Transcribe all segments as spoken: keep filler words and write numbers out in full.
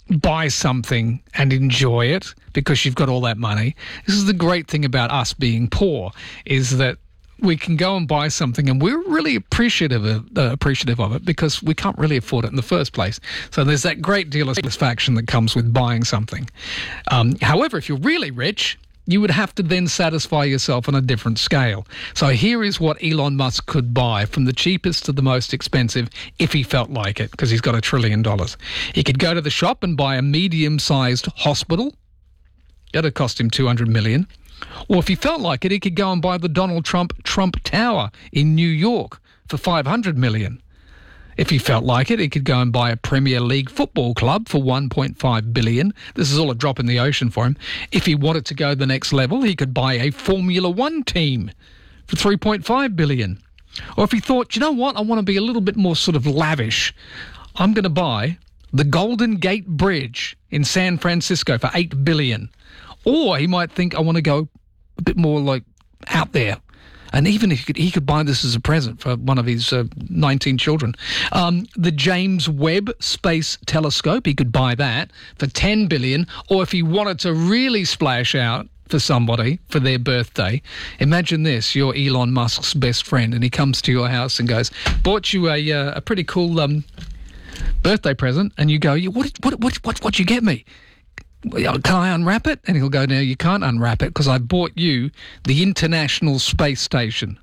buy something and enjoy it because you've got all that money. This is the great thing about us being poor, is that we can go and buy something and we're really appreciative of, uh, appreciative of it because we can't really afford it in the first place. So there's that great deal of satisfaction that comes with buying something. Um, however, if you're really rich, you would have to then satisfy yourself on a different scale. So here is what Elon Musk could buy, from the cheapest to the most expensive, if he felt like it, because he's got a trillion dollars. He could go to the shop and buy a medium-sized hospital. That'd cost him two hundred million dollars. Or if he felt like it, he could go and buy the Donald Trump Trump Tower in New York for five hundred million dollars. If he felt like it, he could go and buy a Premier League football club for one point five billion dollars. This is all a drop in the ocean for him. If he wanted to go the next level, he could buy a Formula One team for three point five billion dollars. Or if he thought, you know what, I want to be a little bit more sort of lavish, I'm going to buy the Golden Gate Bridge in San Francisco for eight billion dollars. Or he might think, I want to go a bit more like out there. And even if he could, he could buy this as a present for one of his uh, nineteen children. Um, the James Webb Space Telescope, he could buy that for ten billion dollars. Or if he wanted to really splash out for somebody for their birthday, imagine this, you're Elon Musk's best friend, and he comes to your house and goes, bought you a, uh, a pretty cool um, birthday present, and you go, what, what, what, what, what'd you get me? Can I unwrap it? And he'll go, no, you can't unwrap it because I bought you the International Space Station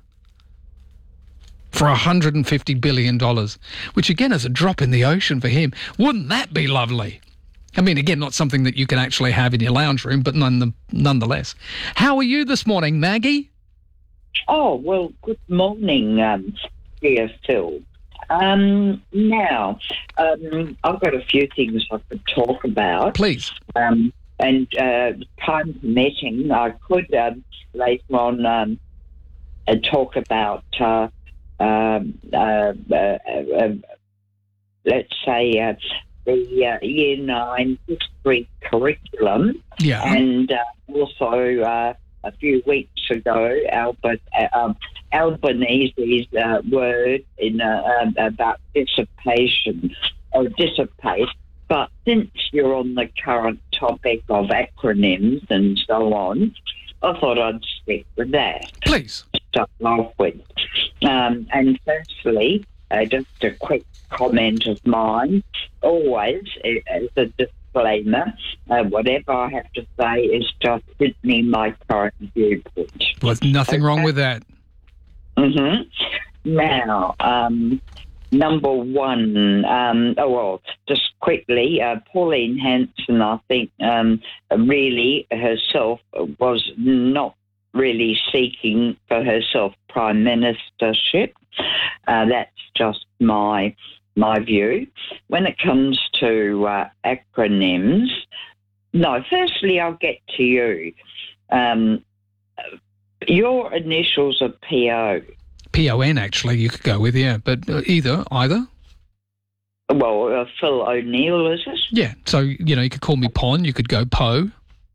for one hundred fifty billion dollars, which again is a drop in the ocean for him. Wouldn't that be lovely? I mean, again, not something that you can actually have in your lounge room, but none, nonetheless. How are you this morning, Maggie? Oh, well, good morning, um, dear Phil. Um, now, um, I've got a few things I could talk about. Please. Um, and uh, time permitting, I could um, later on um, uh, talk about, uh, um, uh, uh, uh, let's say, uh, the uh, Year nine history curriculum. Yeah. And uh, also... Uh, A few weeks ago, Albert, uh, um, Albanese's uh, word in uh, um, about dissipation or dissipate. But since you're on the current topic of acronyms and so on, I thought I'd stick with that. Please. To start off with. Um, and firstly, uh, just a quick comment of mine. Always, as a disclaimer, uh, whatever I have to say is just simply my current viewpoint. Well, there's nothing okay. wrong with that. Mm-hmm. Now, um, number one, um, oh, well, just quickly, uh, Pauline Hanson, I think, um, really herself was not really seeking for herself prime ministership. Uh, that's just my my view. When it comes to uh, acronyms, no, firstly, I'll get to you. Um, your initials are P O. P O N, actually, you could go with, yeah, but uh, either, either. Well, uh, Phil O'Neill, is it? Yeah, so, you know, you could call me Pon, you could go Poe.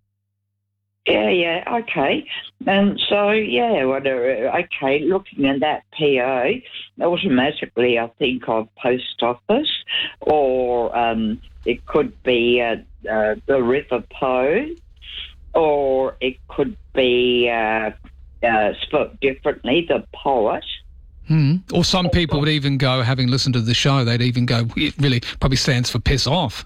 Yeah, yeah, okay. And so, yeah, whatever. Okay, looking at that P O, automatically I think of post office, or um, it could be uh, uh, the River Po, or it could be, uh, uh, spelled differently, the poet. Hmm. Or some people would even go, having listened to the show, they'd even go, it really probably stands for piss off.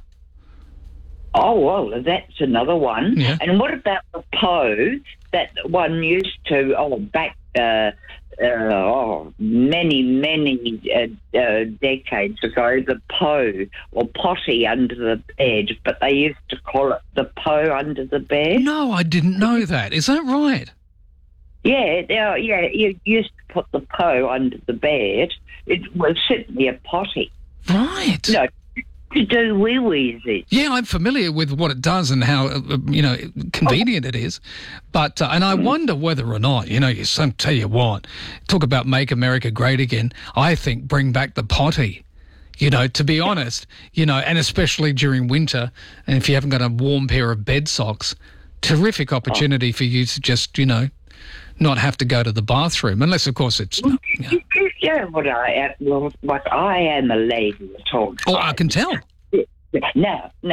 Oh, well, that's another one. Yeah. And what about the Poe that one used to, oh, back, uh, uh, oh, many, many uh, uh, decades ago, the Poe or potty under the bed, but they used to call it the Poe under the bed? No, I didn't know that. Is that right? Yeah, yeah, yeah, you used to put the Poe under the bed. It was simply a potty. Right. No. To do wee-wees. Yeah, I'm familiar with what it does and how, uh, you know, convenient oh. it is. But, uh, and I mm. wonder whether or not, you know, you some tell you what, talk about make America great again. I think bring back the potty, you know, to be honest, you know, and especially during winter. And if you haven't got a warm pair of bed socks, terrific opportunity oh. for you to just, you know, not have to go to the bathroom, unless, of course, it's... You know. Yeah, what I am, what I am a lady at all. Oh, I can tell. Now,